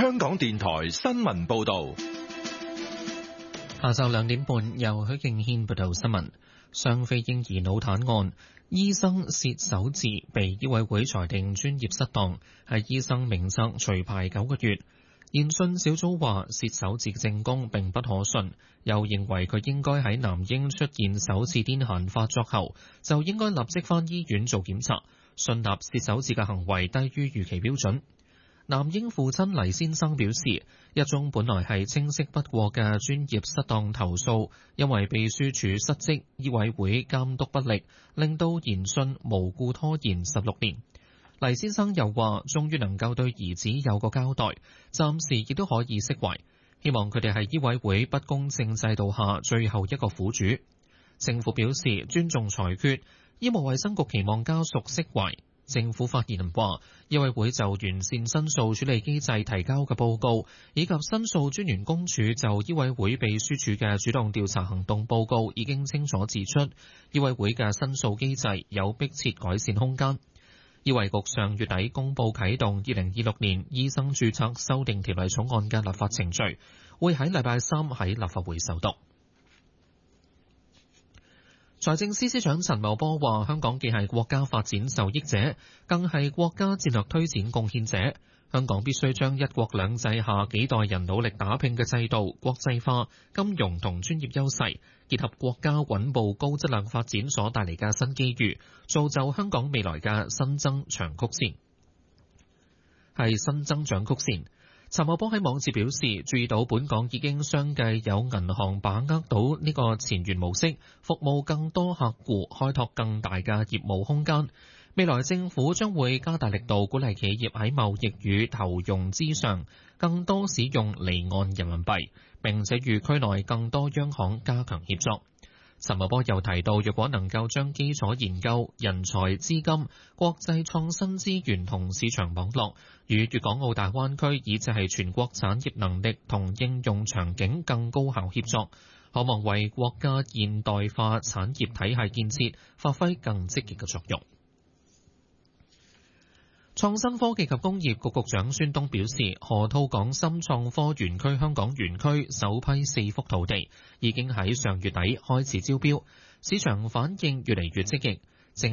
香港電台新聞報道。 下晝2點半，由許敬軒報道新聞。雙非嬰兒腦癱案，醫生薛守志被醫委會裁定專業失當，係醫生免責除牌9個月。研訊小組話薛守志嘅證供並不可信，又認為佢應該喺男嬰出現首次癲癇發作後就應該立即返醫院做檢查，信納薛守志嘅行為低於預期標準。男嬰父親黎先生表示，一宗本來係清晰不過嘅專業失當投訴，因為秘書處失職、醫委會監督不力，令到研訊無故拖延16年。黎先生又話，終於能夠對兒子有個交代，暫時亦都可以釋懷，希望佢哋係醫委會不公正制度下最後一個苦主。政府表示尊重裁決，醫務衛生局期望家屬釋懷。政府發言人話，醫委會就完善申訴處理機制提交嘅報告，以及申訴專員公署就醫委會秘書處嘅主動調查行動報告已經清楚指出，醫委會嘅申訴機制有迫切改善空間。醫衛局上月底公布啟動2026年醫生註冊修訂條例草案嘅立法程序，會喺禮拜3喺立法會首讀。財政司司長陳茂波話，香港既係國家發展受益者，更係國家戰略推展貢獻者。香港必須將一國兩制下幾代人努力打拼嘅制度、國際化、金融同專業優勢，結合國家穩步高質量發展所帶嚟嘅新機遇，造就香港未來嘅新增長曲線。新增長曲線。陳茂波喺網誌表示，注意到本港已經相繼有銀行把握到呢個前沿模式，服務更多客戶，開拓更大嘅業務空間。未來政府將會加大力度鼓勵企業喺貿易與投融資上更多使用離岸人民幣，並且與區內更多央行加強協作。陳茂波又提到，若果能夠將基礎研究、人才、資金、國際創新資源同市場網絡與粵港澳大灣區以至係全國產業能力同應用場景更高效協作，可望為國家現代化產業體系建設發揮更積極嘅作用。創新科技及工業局局長孫東表示，河套港深創科園區香港園區首批4幅土地已經喺上月底開始招標，市場反應越嚟越積極。